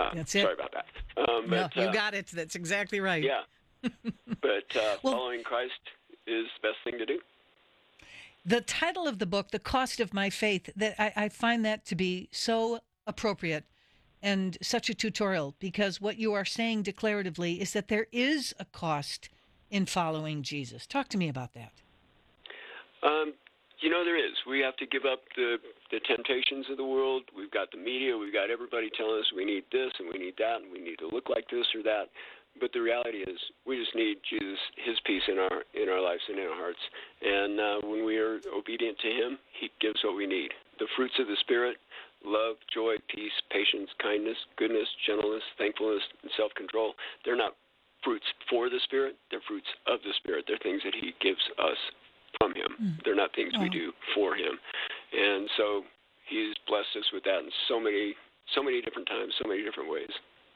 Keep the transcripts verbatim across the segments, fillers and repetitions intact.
Uh, That's it. Sorry about that. Um, No, but, you uh, got it. That's exactly right. Yeah. But uh, Well- following Christ is the best thing to do. The title of the book, The Cost of My Faith, that I, I find that to be so appropriate and such a tutorial, because what you are saying declaratively is that there is a cost in following Jesus. Talk to me about that. Um, you know, there is. We have to give up the, the temptations of the world. We've got the media. We've got everybody telling us we need this and we need that and we need to look like this or that. But the reality is we just need Jesus, his peace in our in our lives and in our hearts. And uh, when we are obedient to him, he gives what we need. The fruits of the Spirit, love, joy, peace, patience, kindness, goodness, gentleness, thankfulness, and self-control, they're not fruits for the Spirit. They're fruits of the Spirit. They're things that he gives us from him. Mm. They're not things oh. we do for him. And so he's blessed us with that in so many, so many different times, so many different ways.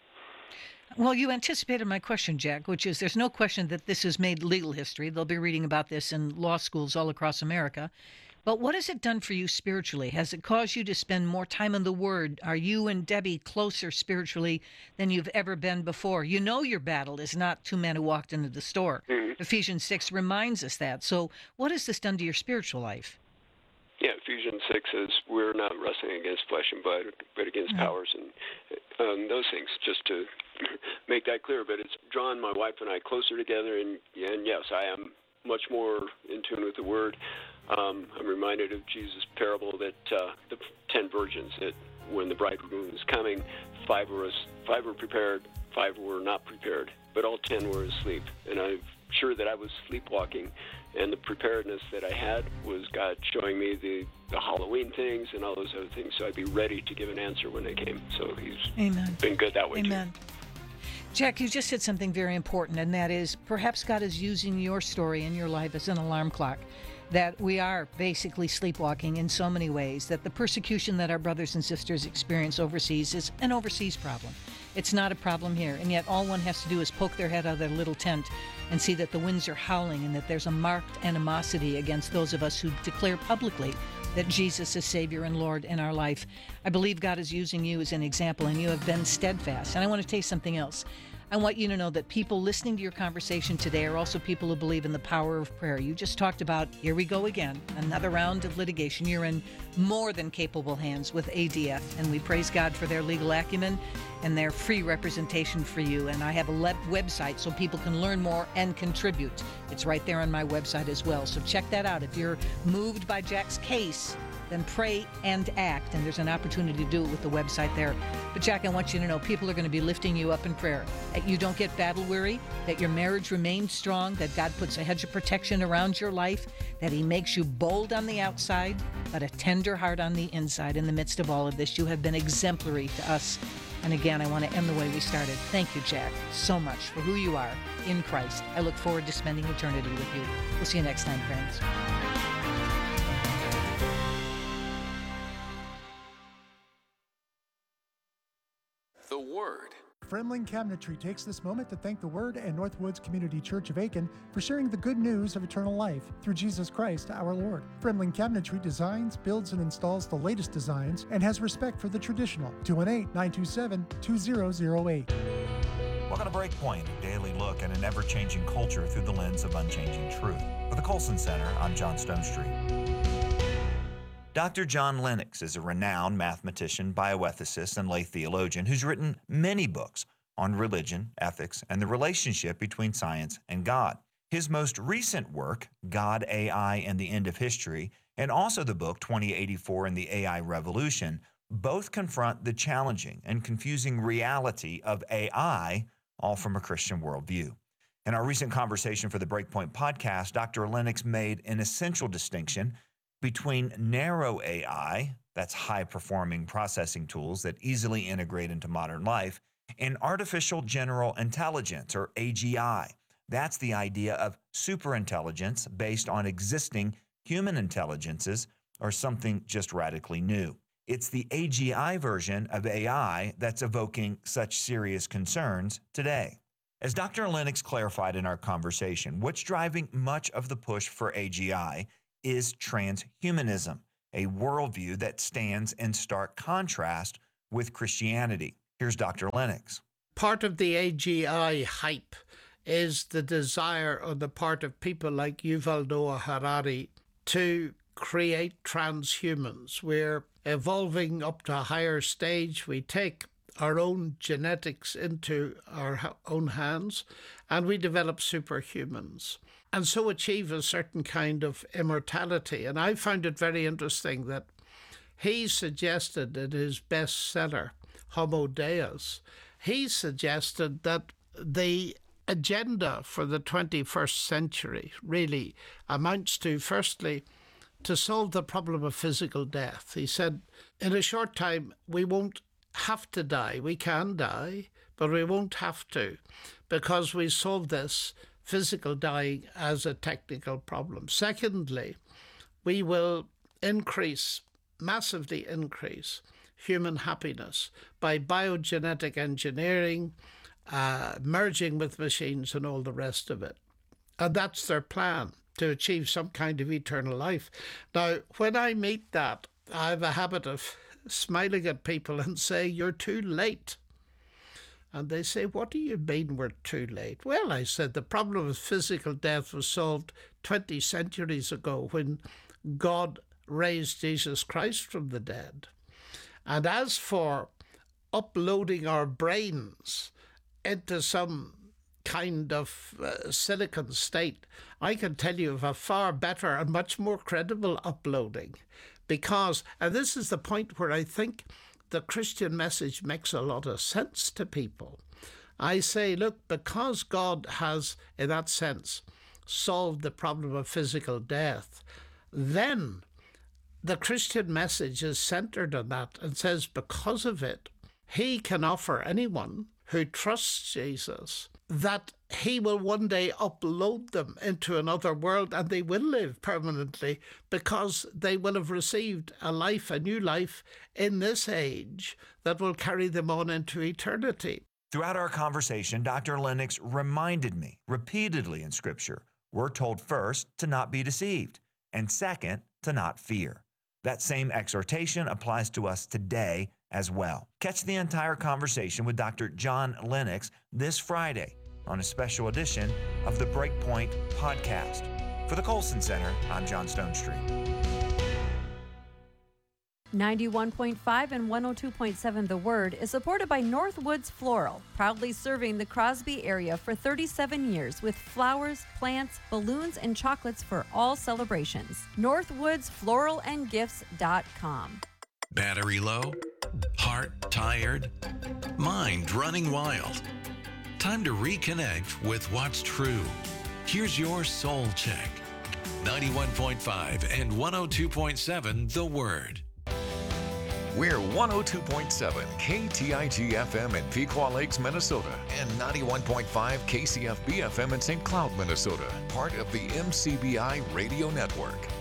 Well, you anticipated my question, Jack, which is there's no question that this has made legal history. They'll be reading about this in law schools all across America. But what has it done for you spiritually? Has it caused you to spend more time in the Word? Are you and Debbie closer spiritually than you've ever been before? You know your battle is not two men who walked into the store. Mm-hmm. Ephesians six reminds us that. So what has this done to your spiritual life? Yeah, Ephesians six says we're not wrestling against flesh and blood, but against mm-hmm. powers and um, those things, just to make that clear. But it's drawn my wife and I closer together, and, and yes, I am much more in tune with the Word. Um, I'm reminded of Jesus' parable that uh, the ten virgins, that when the bridegroom was coming, five were, five were prepared, five were not prepared, but all ten were asleep. And I'm sure that I was sleepwalking, and the preparedness that I had was God showing me the, the Halloween things and all those other things, so I'd be ready to give an answer when they came. So he's Amen. been good that way, Amen. too. Jack, you just said something very important, and that is perhaps God is using your story in your life as an alarm clock, that we are basically sleepwalking in so many ways, that the persecution that our brothers and sisters experience overseas is an overseas problem. It's not a problem here, and yet all one has to do is poke their head out of their little tent and see that the winds are howling and that there's a marked animosity against those of us who declare publicly that Jesus is Savior and Lord in our life. I believe God is using you as an example, and you have been steadfast. And I want to tell you something else. I want you to know that people listening to your conversation today are also people who believe in the power of prayer. You just talked about, here we go again, another round of litigation. You're in more than capable hands with A D F, and we praise God for their legal acumen and their free representation for you. And I have a le- website so people can learn more and contribute. It's right there on my website as well. So check that out. If you're moved by Jack's case, then pray and act. And there's an opportunity to do it with the website there. But Jack, I want you to know people are going to be lifting you up in prayer. That you don't get battle weary, that your marriage remains strong, that God puts a hedge of protection around your life, that he makes you bold on the outside, but a tender heart on the inside. In the midst of all of this, you have been exemplary to us. And again, I want to end the way we started. Thank you, Jack, so much for who you are in Christ. I look forward to spending eternity with you. We'll see you next time, friends. The Word. Fremling Cabinetry takes this moment to thank the Word and Northwoods Community Church of Aiken for sharing the good news of eternal life through Jesus Christ our Lord. Fremling Cabinetry designs, builds, and installs the latest designs and has respect for the traditional. two one eight, nine two seven, two zero zero eight. Welcome to Breakpoint, a daily look at an ever-changing culture through the lens of unchanging truth. For the Colson Center, I'm John Stone Street. Doctor John Lennox is a renowned mathematician, bioethicist, and lay theologian who's written many books on religion, ethics, and the relationship between science and God. His most recent work, God, A I, and the End of History, and also the book twenty eighty-four and the A I Revolution, both confront the challenging and confusing reality of A I, all from a Christian worldview. In our recent conversation for the Breakpoint podcast, Doctor Lennox made an essential distinction between narrow A I, that's high-performing processing tools that easily integrate into modern life, and artificial general intelligence, or A G I. That's the idea of superintelligence based on existing human intelligences or something just radically new. It's the A G I version of A I that's evoking such serious concerns today. As Doctor Lennox clarified in our conversation, what's driving much of the push for A G I is transhumanism, a worldview that stands in stark contrast with Christianity. Here's Doctor Lennox. Part of the A G I hype is the desire on the part of people like Yuval Noah Harari to create transhumans. We're evolving up to a higher stage. We take our own genetics into our own hands and we develop superhumans and so achieve a certain kind of immortality. And I found it very interesting that he suggested in his bestseller, Homo Deus, he suggested that the agenda for the twenty-first century really amounts to, firstly, to solve the problem of physical death. He said, in a short time, we won't have to die. We can die, but we won't have to, because we solve this physical dying as a technical problem. Secondly, we will increase, massively increase, human happiness by biogenetic engineering, uh, merging with machines and all the rest of it. And that's their plan, to achieve some kind of eternal life. Now, when I meet that, I have a habit of smiling at people and say, you're too late. And they say, what do you mean we're too late? Well, I said, the problem of physical death was solved twenty centuries ago when God raised Jesus Christ from the dead. And as for uploading our brains into some kind of uh, silicon state, I can tell you of a far better and much more credible uploading. Because, and this is the point where I think the Christian message makes a lot of sense to people. I say, look, because God has, in that sense, solved the problem of physical death, then the Christian message is centered on that and says because of it, he can offer anyone who trusts Jesus that he will one day upload them into another world and they will live permanently because they will have received a life, a new life in this age that will carry them on into eternity. Throughout our conversation, Doctor Lennox reminded me repeatedly in Scripture, we're told first to not be deceived, and second, to not fear. That same exhortation applies to us today as well. Catch the entire conversation with Doctor John Lennox this Friday on a special edition of the Breakpoint podcast. For the Colson Center, I'm John Stonestreet. ninety-one point five and one oh two point seven The Word is supported by Northwoods Floral, proudly serving the Crosby area for thirty-seven years with flowers, plants, balloons, and chocolates for all celebrations. Northwoods Floral and Gifts dot com. Battery low? Heart tired? Mind running wild? Time to reconnect with what's true. Here's your soul check. ninety-one point five and one oh two point seven The Word. We're one oh two point seven K T I G F M in Pequot Lakes, Minnesota, and ninety-one point five K C F B F M in Saint Cloud, Minnesota, part of the M C B I Radio Network.